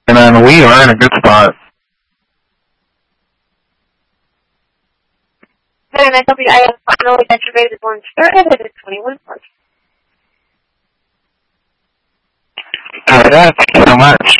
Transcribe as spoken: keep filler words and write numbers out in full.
And then we are in a good spot. And I hope you, I finally got your baby born started at the twenty-one first. Alright, thank you so much.